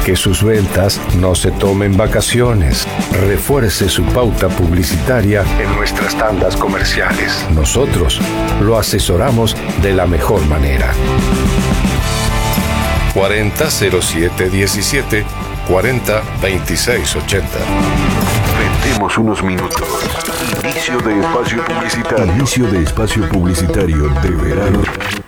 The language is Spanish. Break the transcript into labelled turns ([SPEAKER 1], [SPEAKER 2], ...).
[SPEAKER 1] que sus ventas no se tomen vacaciones. Refuerce su pauta publicitaria en nuestras tandas comerciales. Nosotros lo asesoramos de la mejor manera. 400717 402680.
[SPEAKER 2] Vendemos unos minutos. Inicio de espacio publicitario. Inicio de espacio publicitario de verano.